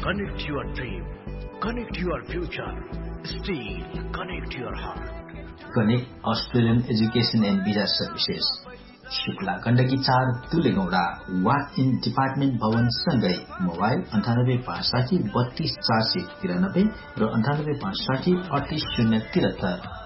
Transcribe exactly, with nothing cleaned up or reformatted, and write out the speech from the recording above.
Connect your dream. Connect your future. Steel. Connect your heart. Connect Australian Education and Visa Services. Shukla Gandaki चार तुलेगौडा walk in department भवन सँगै mobile अन्ठानब्बे पाँच साठी बत्तीस चार सय तिरानब्बे र अन्ठानब्बे पाँच साठी अडतिस शून्य तिहत्तर